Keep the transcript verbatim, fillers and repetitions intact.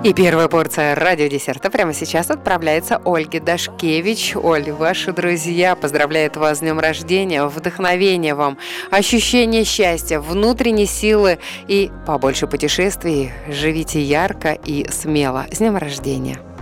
И первая порция радиодесерта прямо сейчас отправляется Ольге Дашкевич. Оль, ваши друзья поздравляют вас с днем рождения, вдохновения вам, ощущения счастья, внутренней силы и побольше путешествий. Живите ярко и смело. С днем рождения!